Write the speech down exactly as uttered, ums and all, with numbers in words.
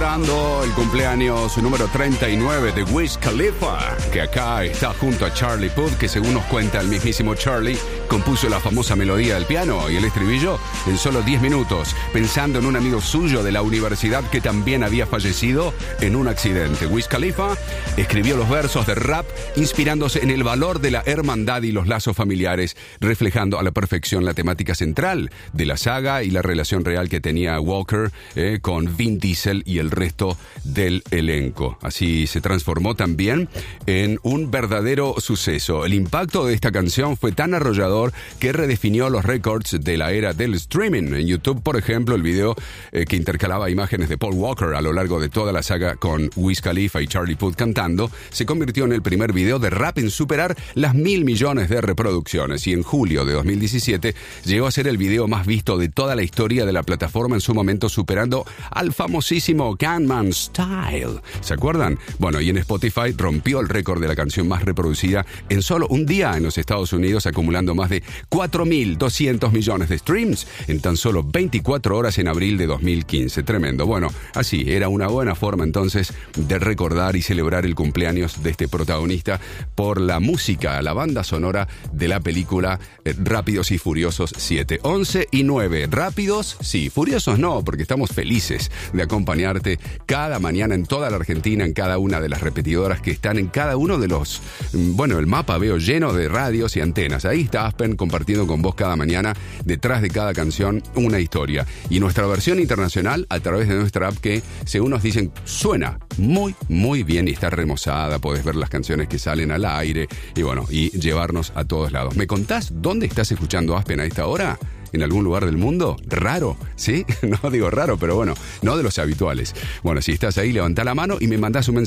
celebrando el cumpleaños número treinta y nueve de Wiz Khalifa, que acá está junto a Charlie Puth, que según nos cuenta el mismísimo Charlie, compuso la famosa melodía del piano y el estribillo en solo diez minutos, pensando en un amigo suyo de la universidad que también había fallecido en un accidente. Wiz Khalifa escribió los versos de rap inspirándose en el valor de la hermandad y los lazos familiares, reflejando a la perfección la temática central de la saga y la relación real que tenía Walker eh, con Vin Diesel y el resto del elenco. Así se transformó también en un verdadero suceso. El impacto de esta canción fue tan arrollador que redefinió los récords de la era del streaming. En YouTube, por ejemplo, el video eh, que intercalaba imágenes de Paul Walker a lo largo de toda la saga con Wiz Khalifa y Charlie Puth cantando, se convirtió en el primer video de rap en superar las mil millones de reproducciones, y en julio de dos mil diecisiete llegó a ser el video más visto de toda la historia de la plataforma, en su momento superando al famosísimo Gangnam Style. ¿Se acuerdan? Bueno, y en Spotify rompió el récord de la canción más reproducida en solo un día en los Estados Unidos, acumulando más de cuatro mil doscientos millones de streams en tan solo veinticuatro horas en abril de dos mil quince. Tremendo. Bueno, así era una buena forma entonces de recordar y celebrar el cumpleaños de este protagonista por la música, la banda sonora de la película eh, Rápidos y Furiosos siete. once y nueve. Rápidos, sí. Furiosos no, porque estamos felices de acompañarte cada mañana en toda la Argentina, en cada una de las repetidoras que están en cada uno de los... Bueno, el mapa veo lleno de radios y antenas. Ahí está Aspen compartiendo con vos cada mañana, detrás de cada canción, una historia. Y nuestra versión internacional a través de nuestra app que, según nos dicen, suena muy, muy bien y está remozada. Podés ver las canciones que salen al aire y bueno, y llevarnos a todos lados. ¿Me contás dónde estás escuchando Aspen a esta hora? ¿En algún lugar del mundo? Raro, ¿sí? No digo raro, pero bueno, no de los habituales. Bueno, si estás ahí, levantá la mano y me mandás un mensaje.